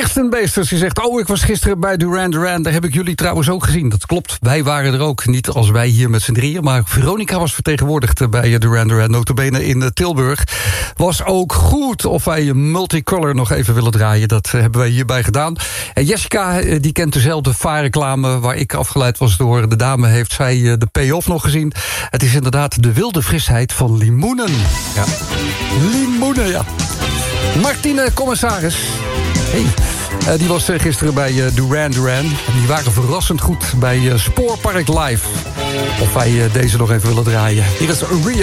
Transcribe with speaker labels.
Speaker 1: Kirstenbeesters, die zegt... ik was gisteren bij Duran Duran, daar heb ik jullie trouwens ook gezien. Dat klopt, wij waren er ook. Niet als wij hier met z'n drieën, maar Veronica was vertegenwoordigd... bij Duran Duran, nota bene in Tilburg. Was ook goed of wij Multicolor nog even willen draaien. Dat hebben wij hierbij gedaan. En Jessica, die kent dezelfde vaarreclame... waar ik afgeleid was door de dame... heeft zij de payoff nog gezien. Het is inderdaad de wilde frisheid van limoenen. Ja, limoenen, ja. Martine Commissaris. Hey. Die was gisteren bij Duran Duran. Die waren verrassend goed bij Spoorpark Live. Of wij deze nog even willen draaien. Hier is Ria.